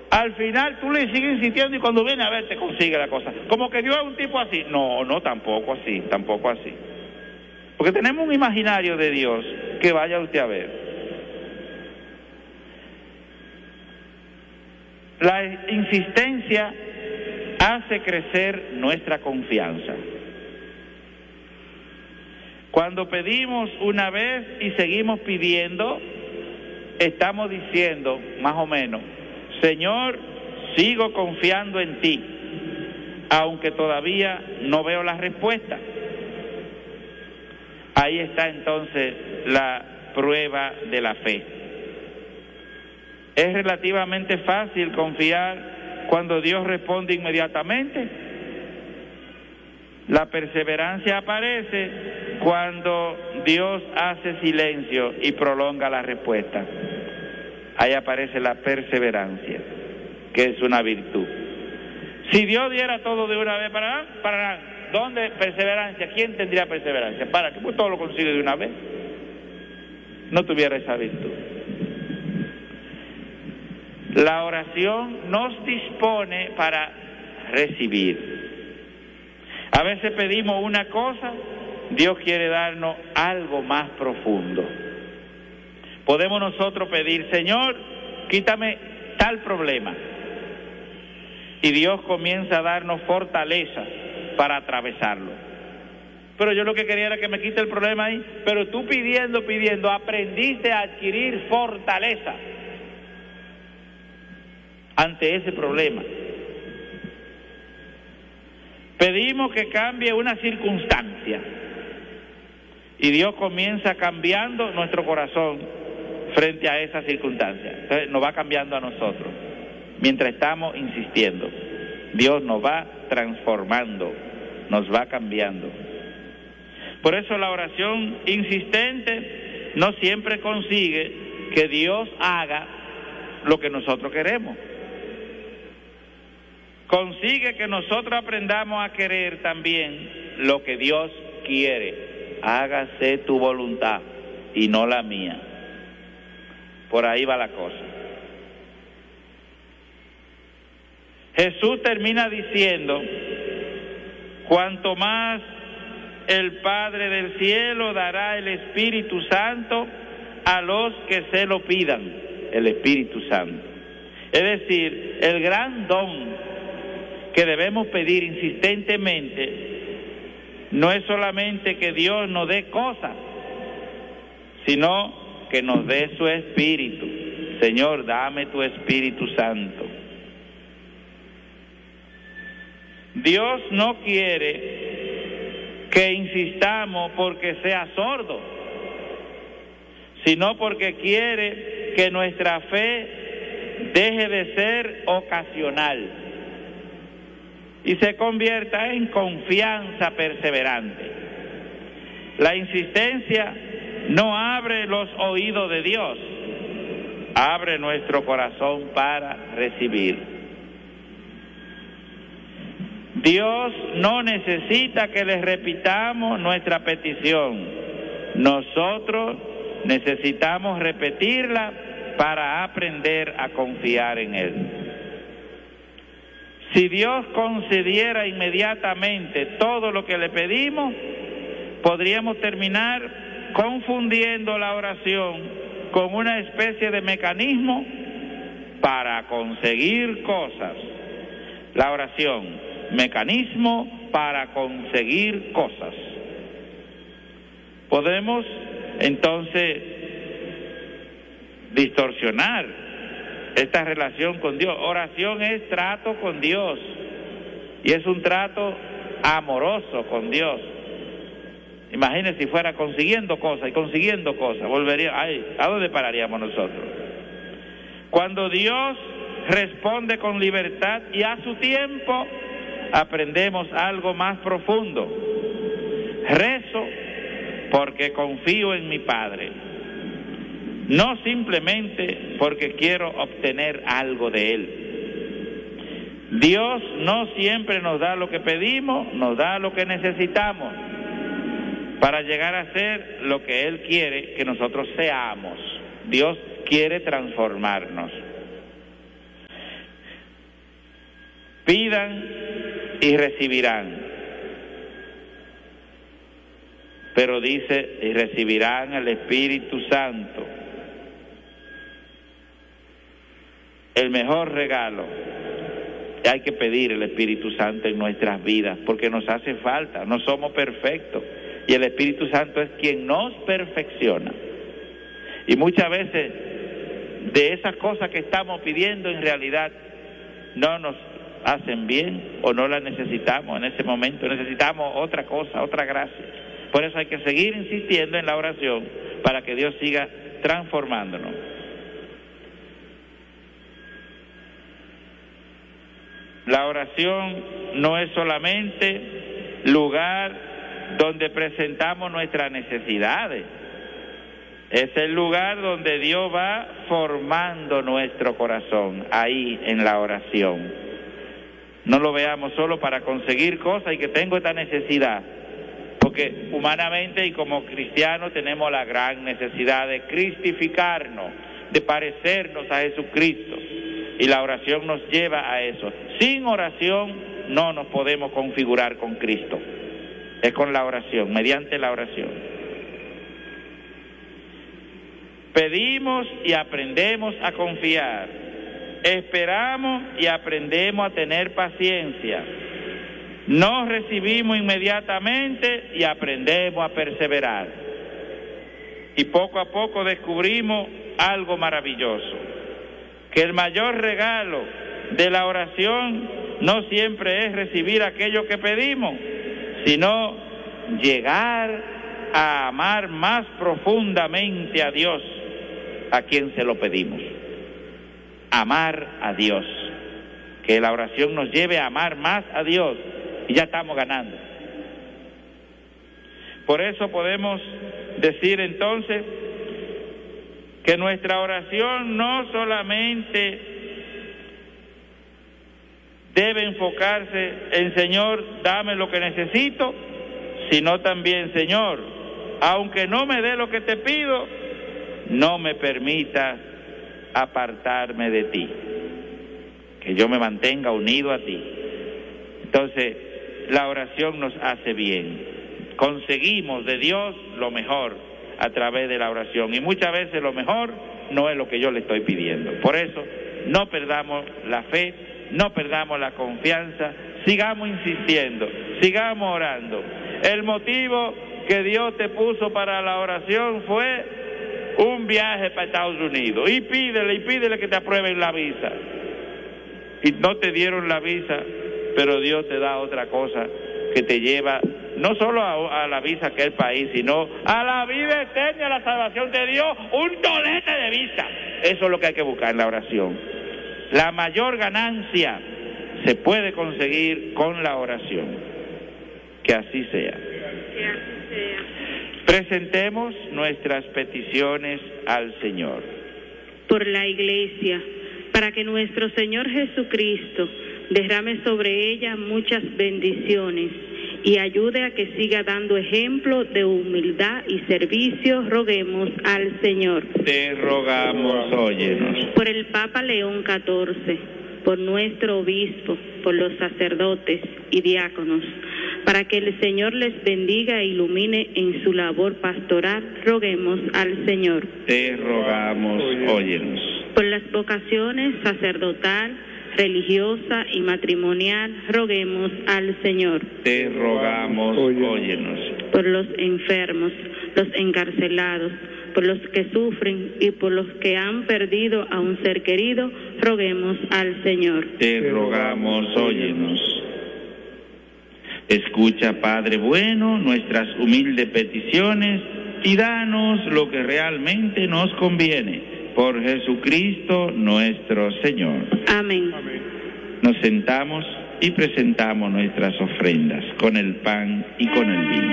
Al final tú le sigues insistiendo y cuando viene a ver te consigue la cosa. Como que Dios es un tipo así. No, tampoco así. Porque tenemos un imaginario de Dios que vaya usted a ver. La insistencia hace crecer nuestra confianza. Cuando pedimos una vez y seguimos pidiendo, estamos diciendo, más o menos, Señor, sigo confiando en ti, aunque todavía no veo la respuesta. Ahí está entonces la prueba de la fe. Es relativamente fácil confiar cuando Dios responde inmediatamente. La perseverancia aparece cuando Dios hace silencio y prolonga la respuesta. Ahí aparece la perseverancia, que es una virtud. Si Dios diera todo de una vez, para ¿dónde perseverancia? ¿Quién tendría perseverancia? ¿Para qué? Pues todo lo consigue de una vez. No tuviera esa virtud. La oración nos dispone para recibir. A veces pedimos una cosa, Dios quiere darnos algo más profundo. Podemos nosotros pedir, Señor, quítame tal problema. Y Dios comienza a darnos fortaleza para atravesarlo. Pero yo lo que quería era que me quite el problema ahí. Pero tú pidiendo, aprendiste a adquirir fortaleza ante ese problema. Pedimos que cambie una circunstancia y Dios comienza cambiando nuestro corazón frente a esa circunstancia. Entonces nos va cambiando a nosotros. Mientras estamos insistiendo, Dios nos va transformando, nos va cambiando. Por eso la oración insistente no siempre consigue que Dios haga lo que nosotros queremos. Consigue que nosotros aprendamos a querer también lo que Dios quiere. Hágase tu voluntad y no la mía. Por ahí va la cosa. Jesús termina diciendo, cuanto más el Padre del cielo dará el Espíritu Santo a los que se lo pidan, el Espíritu Santo. Es decir, el gran don que debemos pedir insistentemente no es solamente que Dios nos dé cosas, sino que nos dé su Espíritu. Señor, dame tu Espíritu Santo. Dios no quiere que insistamos porque sea sordo, sino porque quiere que nuestra fe deje de ser ocasional y se convierta en confianza perseverante. La insistencia no abre los oídos de Dios, abre nuestro corazón para recibir. Dios no necesita que le repitamos nuestra petición. Nosotros necesitamos repetirla para aprender a confiar en Él. Si Dios concediera inmediatamente todo lo que le pedimos, podríamos terminar confundiendo la oración con una especie de mecanismo para conseguir cosas. La oración, mecanismo para conseguir cosas. Podemos entonces distorsionar esta relación con Dios. Oración es trato con Dios y es un trato amoroso con Dios. Imagínense si fuera consiguiendo cosas, volvería, ¿a dónde pararíamos nosotros? Cuando Dios responde con libertad y a su tiempo, aprendemos algo más profundo. Rezo porque confío en mi Padre, no simplemente porque quiero obtener algo de Él. Dios no siempre nos da lo que pedimos, nos da lo que necesitamos para llegar a ser lo que Él quiere que nosotros seamos. Dios quiere transformarnos. Pidan y recibirán. Pero dice, y recibirán el Espíritu Santo. El mejor regalo. Hay que pedir el Espíritu Santo en nuestras vidas, porque nos hace falta, no somos perfectos. Y el Espíritu Santo es quien nos perfecciona. Y muchas veces, de esas cosas que estamos pidiendo, en realidad no nos hacen bien o no las necesitamos en ese momento. Necesitamos otra cosa, otra gracia. Por eso hay que seguir insistiendo en la oración para que Dios siga transformándonos. La oración no es solamente lugar donde presentamos nuestras necesidades. Es el lugar donde Dios va formando nuestro corazón, ahí en la oración. No lo veamos solo para conseguir cosas y que tengo esta necesidad, porque humanamente y como cristianos tenemos la gran necesidad de cristificarnos, de parecernos a Jesucristo, y la oración nos lleva a eso. Sin oración no nos podemos configurar con Cristo, es con la oración, mediante la oración. Pedimos y aprendemos a confiar, esperamos y aprendemos a tener paciencia, no recibimos inmediatamente y aprendemos a perseverar. Y poco a poco descubrimos algo maravilloso, que el mayor regalo de la oración no siempre es recibir aquello que pedimos, sino llegar a amar más profundamente a Dios, a quien se lo pedimos. Amar a Dios, que la oración nos lleve a amar más a Dios, y ya estamos ganando. Por eso podemos decir entonces que nuestra oración no solamente debe enfocarse en Señor, dame lo que necesito, sino también, Señor, aunque no me dé lo que te pido, no me permitas apartarme de ti, que yo me mantenga unido a ti. Entonces, la oración nos hace bien. Conseguimos de Dios lo mejor a través de la oración, y muchas veces lo mejor no es lo que yo le estoy pidiendo. Por eso, no perdamos la fe, no perdamos la confianza, sigamos insistiendo, sigamos orando. El motivo que Dios te puso para la oración fue un viaje para Estados Unidos, y pídele que te aprueben la visa. Y no te dieron la visa, pero Dios te da otra cosa que te lleva no solo a la visa a aquel país, sino a la vida eterna, a la salvación de Dios, un tolete de visa. Eso es lo que hay que buscar en la oración. La mayor ganancia se puede conseguir con la oración. Que así sea. Que así sea. Presentemos nuestras peticiones al Señor. Por la Iglesia, para que nuestro Señor Jesucristo derrame sobre ella muchas bendiciones y ayude a que siga dando ejemplo de humildad y servicio, roguemos al Señor. Te rogamos, óyenos. Por el Papa León XIV, por nuestro obispo, por los sacerdotes y diáconos, para que el Señor les bendiga e ilumine en su labor pastoral, roguemos al Señor. Te rogamos, óyenos. Por las vocaciones sacerdotal, religiosa y matrimonial, roguemos al Señor. Te rogamos, óyenos. Por los enfermos, los encarcelados, por los que sufren y por los que han perdido a un ser querido, roguemos al Señor. Te rogamos, óyenos. Escucha, Padre bueno, nuestras humildes peticiones y danos lo que realmente nos conviene. Por Jesucristo nuestro Señor. Amén. Nos sentamos y presentamos nuestras ofrendas con el pan y con el vino.